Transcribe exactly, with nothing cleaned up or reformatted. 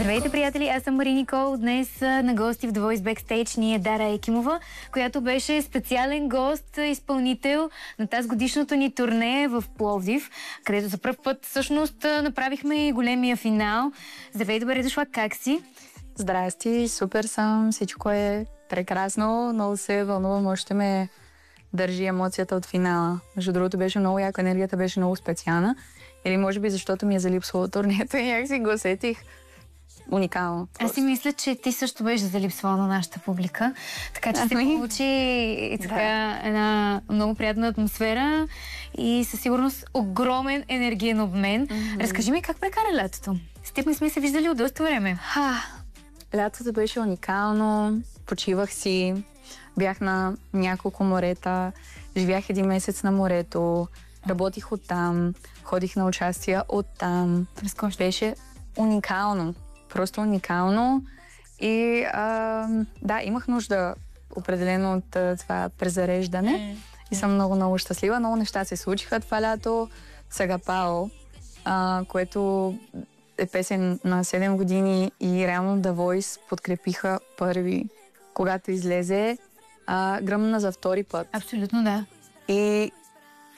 Здравейте, приятели! Аз съм Мари Никол. Днес на гости в The Voice Backstage ни е Дара Екимова, която беше специален гост, изпълнител на тази годишното ни турне в Пловдив, където за пръв път всъщност направихме и големия финал. Здравей, добре дошла, как си? Здрасти, супер съм, всичко е прекрасно, много се вълнувам, още ме държи емоцията от финала. Между другото беше много яко, енергията беше много специална. Или може би защото ми е залипсвало турнето и някак си го усетих уникално. Просто. Аз си мисля, че ти също беше залипсвала на нашата публика, така че се получи и така да. една много приятна атмосфера и със сигурност огромен енергиен обмен. Mm-hmm. Разкажи ми как прекара лятото? С теб не сме се виждали от доста време. Ха, лятото беше уникално, почивах си, бях на няколко морета, живях един месец на морето, работих оттам, ходих на участия оттам. Разкошно. Беше уникално, просто уникално и а, да, имах нужда определено от това презареждане mm. и съм много-много щастлива. Много неща се случиха това лято. Сега Пао, а, което е песен на седем години и реално The Voice подкрепиха първи, когато излезе, а, гръмна за втори път. Абсолютно да. И